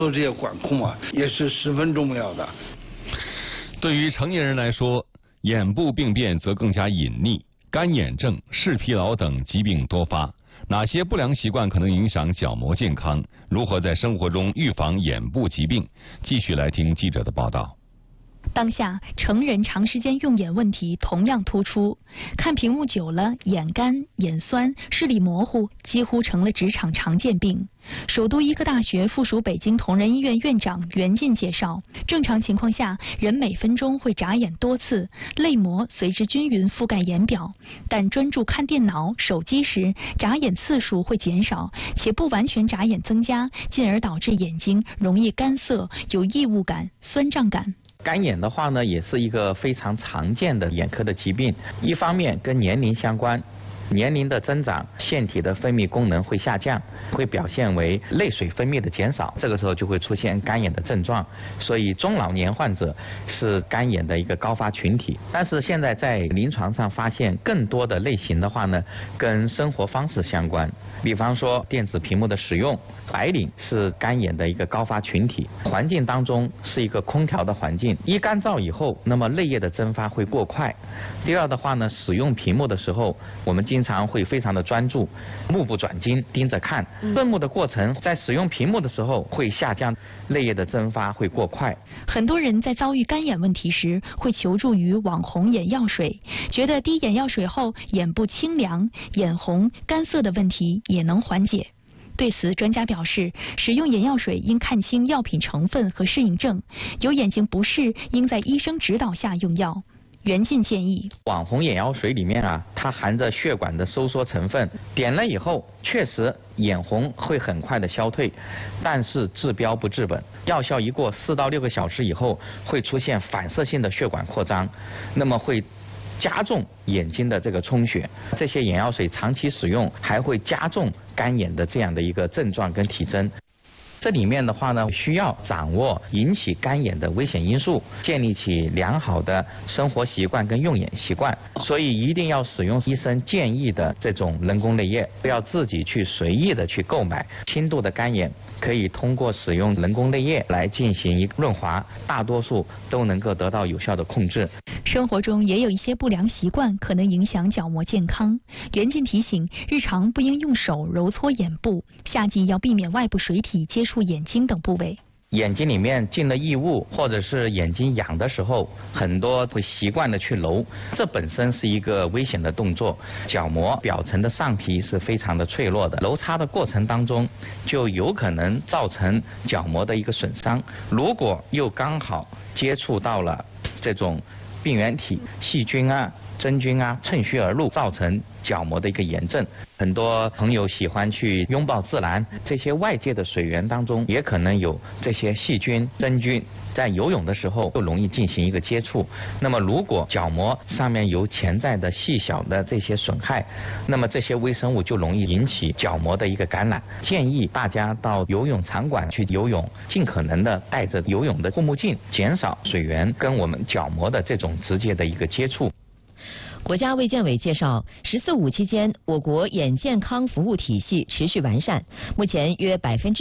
做这些管控啊，也是十分重要的。 对于成年人来说，眼部病变则更加隐匿，干眼症、视疲劳等疾病多发。哪些不良习惯可能影响角膜健康？如何在生活中预防眼部疾病？继续来听记者的报道。 当下成人长时间用眼问题同样突出，看屏幕久了，眼干、眼酸、视力模糊几乎成了职场常见病。首都医科大学附属北京同仁医院院长袁进介绍，正常情况下，人每分钟会眨眼多次，泪膜随之均匀覆盖眼表，但专注看电脑、手机时，眨眼次数会减少，且不完全眨眼增加，进而导致眼睛容易干涩、有异物感、酸胀感。 干眼的话呢，也是一个非常常见的眼科的疾病。一方面跟年龄相关，年龄的增长，腺体的分泌功能会下降，会表现为泪水分泌的减少，这个时候就会出现干眼的症状。所以中老年患者是干眼的一个高发群体。但是现在在临床上发现更多的类型的话呢，跟生活方式相关。比方说电子屏幕的使用，白领是干眼的一个高发群体。环境当中是一个空调的环境，一干燥以后，那么泪液的蒸发会过快。第二的话呢，使用屏幕的时候，我们经常会非常的专注，目不转睛盯着看，顺目的过程在使用屏幕的时候会下降，泪液的蒸发会过快。 很多人在遭遇干眼问题时，会求助于网红眼药水，觉得滴眼药水后眼部清凉、眼红、干涩的问题也能缓解。对此，专家表示，使用眼药水应看清药品成分和适应症，有眼睛不适应在医生指导下用药。袁进建议， 网红眼药水里面啊，它含着血管的收缩成分，点了以后确实眼红会很快的消退，但是治标不治本，药效一过4到6个小时以后，会出现反射性的血管扩张，那么会加重眼睛的这个充血。这些眼药水长期使用还会加重干眼的这样的一个症状跟体征。这里面的话呢，需要掌握引起干眼的危险因素，建立起良好的生活习惯跟用眼习惯。所以一定要使用医生建议的这种人工泪液，不要自己去随意的去购买。轻度的干眼可以通过使用人工泪液来进行一个润滑，大多数都能够得到有效的控制。 生活中也有一些不良习惯可能影响角膜健康。袁进提醒，日常不应用手揉搓眼部，夏季要避免外部水体接触眼睛等部位。 眼睛里面进了异物，或者是眼睛痒的时候，很多会习惯的去揉，这本身是一个危险的动作。角膜表层的上皮是非常的脆弱的，揉擦的过程当中就有可能造成角膜的一个损伤。如果又刚好接触到了这种病原体、细菌啊、真菌啊，趁虚而入，造成角膜的一个炎症。很多朋友喜欢去拥抱自然，这些外界的水源当中也可能有这些细菌、真菌，在游泳的时候就容易进行一个接触。那么如果角膜上面有潜在的细小的这些损害，那么这些微生物就容易引起角膜的一个感染。建议大家到游泳场馆去游泳，尽可能的戴着游泳的护目镜，减少水源跟我们角膜的这种直接的一个接触。 国家卫健委介绍，“14·5”期间，我国眼健康服务体系持续完善。目前约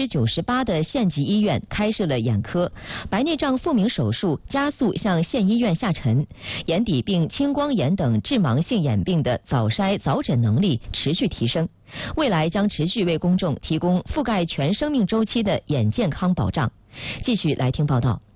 98%的县级医院开设了眼科，白内障复明手术加速向县医院下沉，眼底病、青光眼等致盲性眼病的早筛早诊能力持续提升。未来将持续为公众提供覆盖全生命周期的眼健康保障。继续来听报道。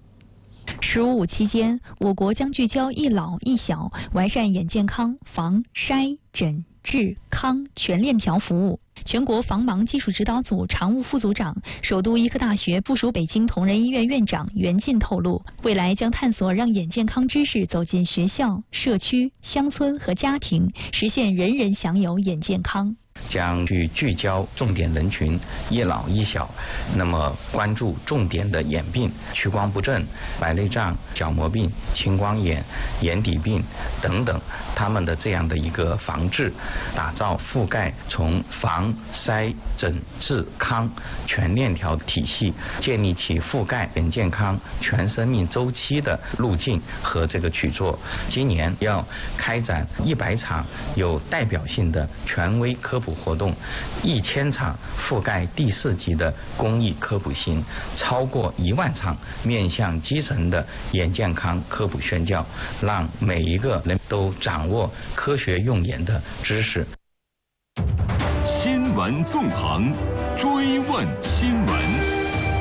“15·5”期间，我国将聚焦一老一小，完善眼健康防筛诊治康全链条服务。全国防盲技术指导组常务副组长、首都医科大学附属北京同仁医院院长袁进透露，未来将探索让眼健康知识走进学校、社区、乡村和家庭，实现人人享有眼健康。 将去聚焦重点人群，一老一小，那么关注重点的眼病，屈光不正、白内障、角膜病、青光眼、眼底病等等，他们的这样的一个防治，打造覆盖从防、筛、诊、治、康全链条体系，建立起覆盖眼健康全生命周期的路径和这个举措。今年要开展100场有代表性的权威科普普活动，1000场覆盖第4级的公益科普性，超过1万场面向基层的眼健康科普宣教，让每一个人都掌握科学用眼的知识。 新闻纵横，追问新闻。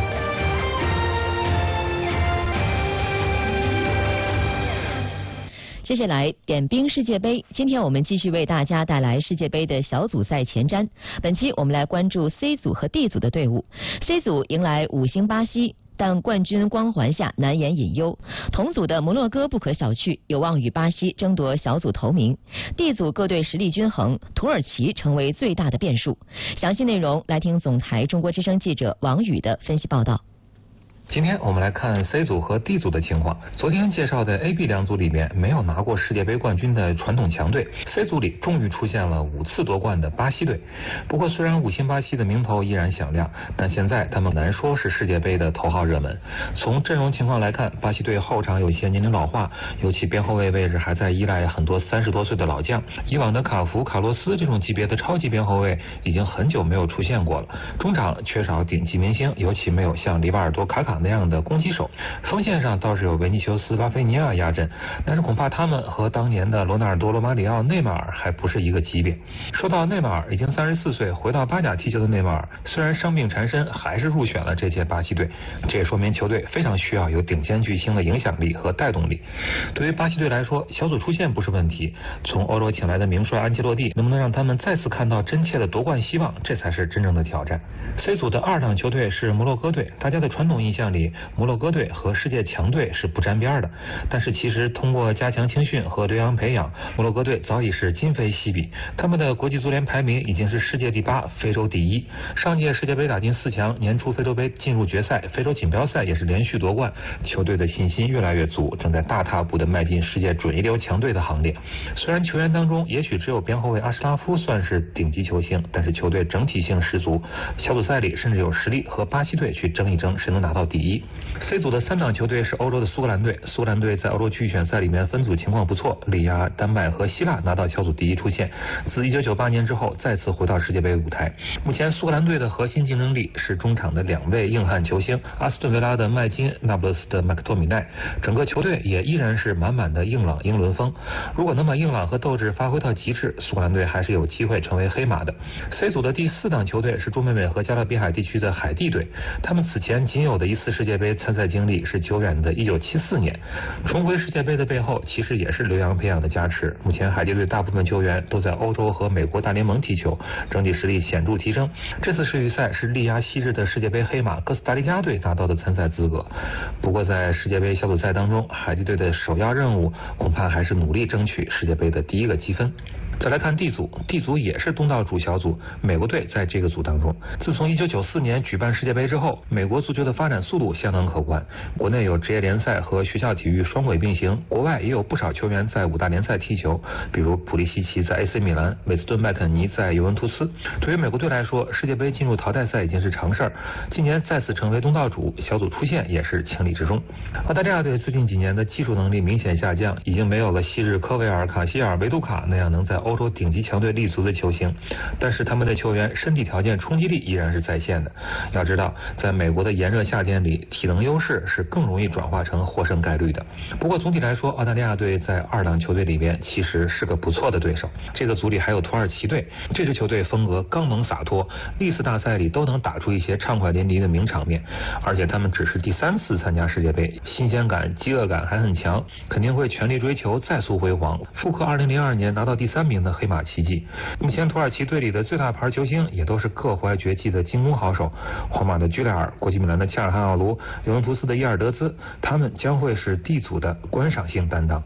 接下来点兵世界杯，今天我们继续为大家带来世界杯的小组赛前瞻。本期我们来关注 C 组和 D 组的队伍。C 组迎来5星巴西，但冠军光环下难言隐忧。同组的摩洛哥不可小觑，有望与巴西争夺小组头名。D 组各队实力均衡，土耳其成为最大的变数。详细内容来听总台中国之声记者王宇的分析报道。 今天我们来看 C 组和 D 组的情况。昨天介绍的 A、B 两组里面没有拿过世界杯冠军的传统强队 ，C 组里终于出现了5次夺冠的巴西队。不过虽然5星巴西的名头依然响亮，但现在他们难说是世界杯的头号热门。从阵容情况来看，巴西队后场有些年龄老化，尤其边后卫位置还在依赖很多30多岁的老将。以往的卡福、卡洛斯这种级别的超级边后卫已经很久没有出现过了。中场缺少顶级明星，尤其没有像里瓦尔多、卡卡那样的攻击手。锋线上倒是有维尼修斯、拉菲尼亚压阵，但是恐怕他们和当年的罗纳尔多、罗马里奥、内马尔还不是一个级别。说到内马尔，已经34岁回到巴甲踢球的内马尔，虽然伤病缠身，还是入选了这届巴西队。这也说明球队非常需要有顶尖巨星的影响力和带动力。对于巴西队来说，小组出线不是问题，从欧洲请来的名帅安切洛蒂能不能让他们再次看到真切的夺冠希望，这才是真正的挑战。C 组的2档球队是摩洛哥队，大家的传统印象里，摩洛哥队和世界强队是不沾边的。但是其实通过加强青训和留洋培养，摩洛哥队早已是今非昔比。他们的国际足联排名已经是世界第8，非洲第1。上届世界杯打进4强，年初非洲杯进入决赛，非洲锦标赛也是连续夺冠。球队的信心越来越足，正在大踏步的迈进世界准一流强队的行列。虽然球员当中也许只有边后卫阿什拉夫算是顶级球星，但是球队整体性十足，小组赛里甚至有实力和巴西队去争一争谁能拿到第1。C 组的3档球队是欧洲的苏格兰队，苏格兰队在欧洲区预选赛里面分组情况不错，力压丹麦和希腊拿到小组第1出线，自1998年之后再次回到世界杯舞台。目前苏格兰队的核心竞争力是中场的2位硬汉球星，阿斯顿维拉的麦金、那不勒斯的麦克托米奈，整个球队也依然是满满的硬朗英伦风。如果能把硬朗和斗志发挥到极致，苏格兰队还是有机会成为黑马的。C 组的第4档球队是中北美和加勒比海地区的海地队，他们此前仅有的一次世界杯参赛经历是久远的1974年，重回世界杯的背后其实也是留洋培养的加持。目前海地队大部分球员都在欧洲和美国大联盟踢球，整体实力显著提升。这次世预赛是力压昔日的世界杯黑马哥斯达黎加队拿到的参赛资格。不过在世界杯小组赛当中，海地队的首要任务恐怕还是努力争取世界杯的第1个积分。再来看 D 组， D 组也是东道主小组，美国队在这个组当中。自从1994年举办世界杯之后，美国足球的发展速度相当可观，国内有职业联赛和学校体育双轨并行，国外也有不少球员在5大联赛踢球，比如普利西奇在 AC 米兰，韦斯顿麦肯尼在尤文图斯。对于美国队来说，世界杯进入淘汰赛已经是常事儿，今年再次成为东道主，小组出线也是情理之中。澳大利亚队最近几年的技术能力明显下降，已经没有了昔日科维尔、卡希尔、维杜卡那样能在欧洲顶级强队立足的球星，但是他们的球员身体条件冲击力依然是在线的。要知道，在美国的炎热夏天里，体能优势是更容易转化成获胜概率的。不过总体来说，澳大利亚队在2档球队里边其实是个不错的对手。这个组里还有土耳其队，这支球队风格刚猛洒脱，历次大赛里都能打出一些畅快淋漓的名场面，而且他们只是第3次参加世界杯，新鲜感、饥饿感还很强，肯定会全力追求再塑辉煌，复刻2002年拿到第3名的黑马奇迹。目前土耳其队里的最大牌球星也都是各怀绝技的进攻好手，皇马的居莱尔、国际米兰的恰尔汗奥卢、尤文图斯的伊尔德兹，他们将会是 D 组的观赏性担当。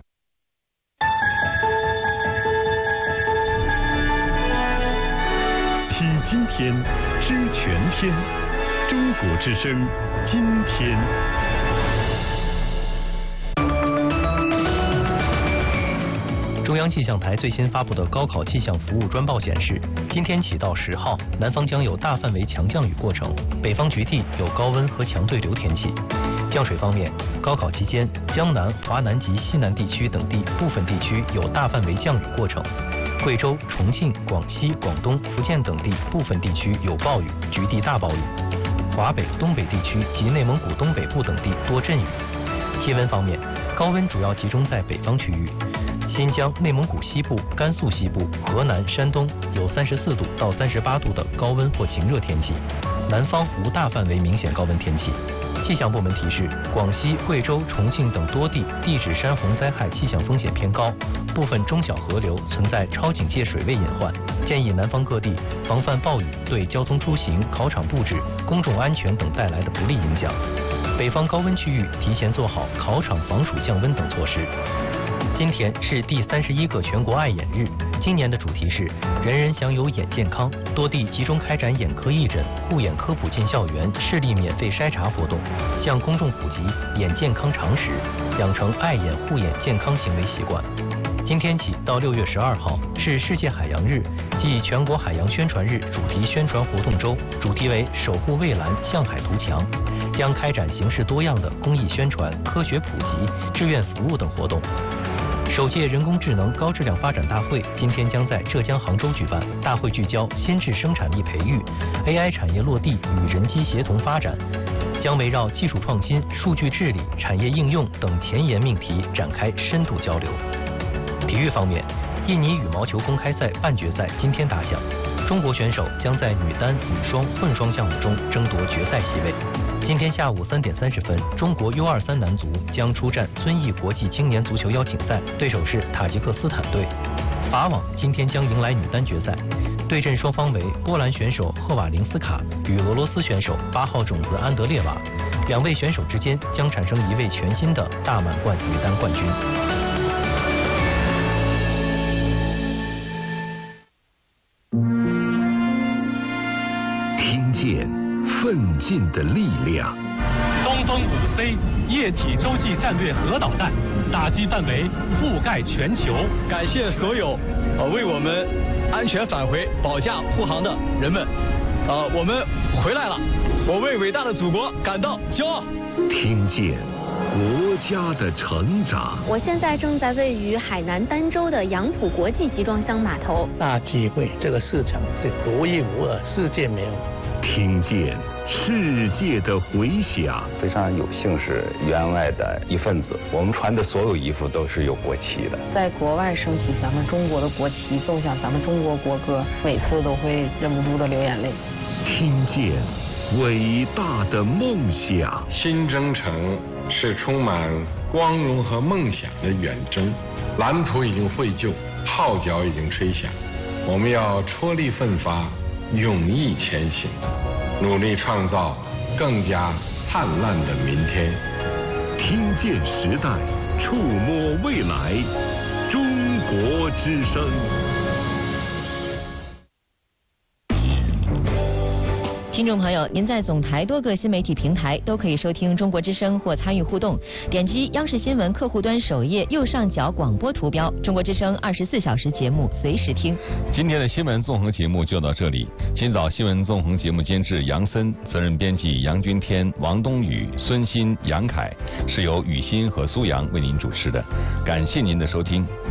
体今天，知全天，中国之声，今天。 中央气象台最新发布的高考气象服务专报显示，今天起到10号，南方将有大范围强降雨过程，北方局地有高温和强对流天气。降水方面，高考期间，江南、华南及西南地区等地部分地区有大范围降雨过程。 贵州、重庆、广西、广东、福建等地部分地区有暴雨，局地大暴雨；华北、东北地区及内蒙古东北部等地多阵雨。气温方面，高温主要集中在北方区域，新疆、内蒙古西部、甘肃西部、河南、山东有34度到38度的高温或晴热天气，南方无大范围明显高温天气。气象部门提示，广西、贵州、重庆等多地地质山洪灾害气象风险偏高，部分中小河流存在超警戒水位隐患，建议南方各地防范暴雨对交通出行、考场布置、公众安全等带来的不利影响。北方高温区域提前做好考场防暑降温等措施。今天是第31个全国爱眼日，今年的主题是人人享有眼健康，多地集中开展眼科义诊、护眼科普进校园、视力免费筛查活动，向公众普及眼健康常识，养成爱眼护眼健康行为习惯。今天起到6月12号是世界海洋日暨全国海洋宣传日主题宣传活动周，主题为守护蔚蓝，向海图强，将开展形式多样的公益宣传、科学普及、志愿服务等活动。首届人工智能高质量发展大会今天将在浙江杭州举办，大会聚焦先智生产力培育、AI 产业落地与人机协同发展，将围绕技术创新、数据治理、产业应用等前沿命题展开深度交流。体育方面，印尼羽毛球公开赛半决赛今天打响，中国选手将在女单、女双、混双项目中争夺决赛席位。今天下午3点30分，中国 U23男足将出战遵义国际青年足球邀请赛，对手是塔吉克斯坦队。法网今天将迎来女单决赛，对阵双方为波兰选手赫瓦林斯卡与俄罗斯选手8号种子安德烈娃，两位选手之间将产生一位全新的大满贯女单冠军。 听见奋进的力量。 东风5C 液体洲际战略核导弹打击范围覆盖全球。 感谢所有为我们安全返回保驾护航的人们。我们回来了，我为伟大的祖国感到骄傲。 听见国家的成长。 我现在正在位于海南儋州的杨浦国际集装箱码头。 大机会，这个市场是独一无二，世界没有。 听见世界的回响。 非常有幸是员外的一份子，我们穿的所有衣服都是有国旗的。 在国外升起咱们中国的国旗，奏响咱们中国国歌，每次都会忍不住的流眼泪。 听见伟大的梦想。 新征程是充满光荣和梦想的远征，蓝图已经绘就，号角已经吹响，我们要踔厉奋发，勇毅前行，努力创造更加灿烂的明天。 听见时代，触摸未来，中国之声。 听众朋友，您在总台多个新媒体平台都可以收听中国之声或参与互动，点击央视新闻客户端首页右上角广播图标，中国之声24小时节目随时听。 今天的新闻纵横节目就到这里。今早新闻纵横节目监制杨森，责任编辑杨君天、王冬雨、孙鑫、杨凯，是由雨欣和苏阳为您主持的。感谢您的收听。